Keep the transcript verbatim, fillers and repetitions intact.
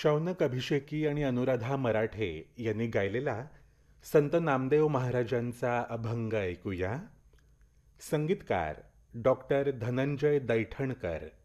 शौनक अभिषेकी आणि अनुराधा मराठे यांनी गायलेला संत नामदेव महाराजांचा अभंग ऐकूया. संगीतकार डॉक्टर धनंजय दैठणकर.